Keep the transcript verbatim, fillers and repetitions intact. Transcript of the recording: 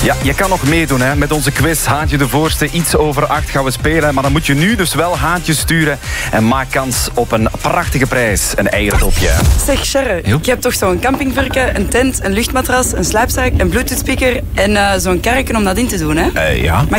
Ja, je kan nog meedoen hè, met onze quiz Haantje de Voorste. Iets over acht gaan we spelen. Maar dan moet je nu dus wel haantjes sturen. En maak kans op een prachtige prijs. Een eierdopje. Zeg, Sherre, je hebt toch zo'n campingvarken, een tent, een luchtmatras, een slaapzak, een bluetooth speaker en uh, zo'n karretje om dat in te doen, hè? Uh, ja.